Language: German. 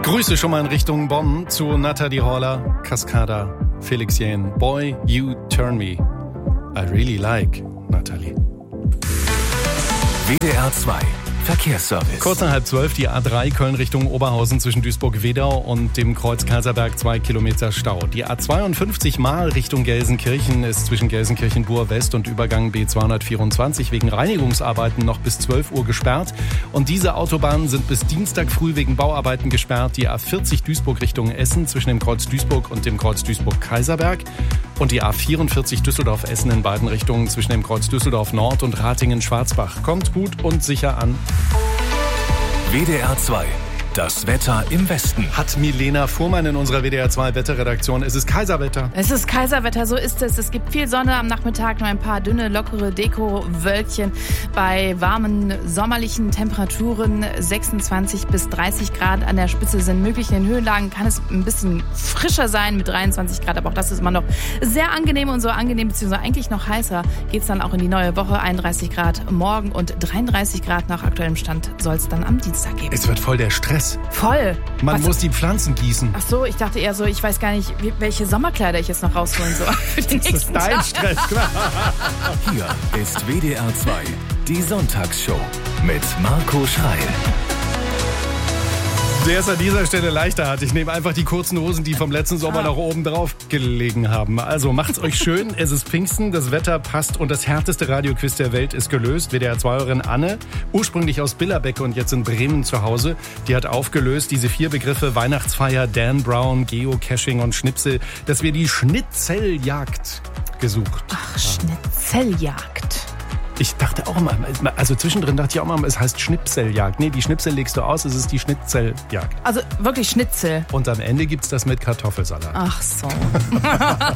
Grüße schon mal in Richtung Bonn zu Nathalie Horler, Cascada, Felix Jähn. Boy, you turn me. I really like Nathalie. WDR 2 Verkehrsservice. Kurz nach 11:30 die A3 Köln Richtung Oberhausen zwischen Duisburg-Wedau und dem Kreuz Kaiserberg 2 Kilometer Stau. Die A52 Mal Richtung Gelsenkirchen ist zwischen Gelsenkirchen-Bur West und Übergang B224 wegen Reinigungsarbeiten noch bis 12 Uhr gesperrt. Und diese Autobahnen sind bis Dienstag früh wegen Bauarbeiten gesperrt. Die A40 Duisburg Richtung Essen zwischen dem Kreuz Duisburg und dem Kreuz Duisburg-Kaiserberg. Und die A44 Düsseldorf-Essen in beiden Richtungen zwischen dem Kreuz Düsseldorf Nord und Ratingen-Schwarzbach. Kommt gut und sicher an. WDR 2, das Wetter im Westen. Hat Milena Fuhrmann in unserer WDR 2 Wetterredaktion. Es ist Kaiserwetter. Es ist Kaiserwetter, so ist es. Es gibt viel Sonne am Nachmittag, nur ein paar dünne, lockere Deko-Wölkchen. Bei warmen, sommerlichen Temperaturen 26 bis 30 Grad an der Spitze sind möglich. In den Höhenlagen kann es ein bisschen frischer sein mit 23 Grad, aber auch das ist immer noch sehr angenehm und so angenehm, beziehungsweise eigentlich noch heißer geht es dann auch in die neue Woche. 31 Grad morgen und 33 Grad nach aktuellem Stand soll es dann am Dienstag geben. Es wird voll der Stress. Voll. Man muss die Pflanzen gießen. Ach so, ich dachte eher so, ich weiß gar nicht, welche Sommerkleider ich jetzt noch rausholen soll für den nächsten Das ist dein Tag. Stress, klar. Hier ist WDR 2, die Sonntagsshow mit Marco Schreil. Der es an dieser Stelle leichter hat. Ich nehme einfach die kurzen Hosen, die vom letzten Sommer noch oben drauf gelegen haben. Also macht's euch schön. Es ist Pfingsten, das Wetter passt und das härteste Radioquiz der Welt ist gelöst. WDR-2-Hörerin Anne, ursprünglich aus Billerbeck und jetzt in Bremen zu Hause, die hat aufgelöst diese 4 Begriffe Weihnachtsfeier, Dan Brown, Geocaching und Schnipsel, dass wir die Schnitzeljagd gesucht. Ach, Schnitzeljagd. Ich dachte auch immer, also zwischendrin dachte ich auch immer, es heißt Schnipseljagd. Nee, die Schnipsel legst du aus, es ist die Schnitzeljagd. Also wirklich Schnitzel. Und am Ende gibt's das mit Kartoffelsalat. Ach so.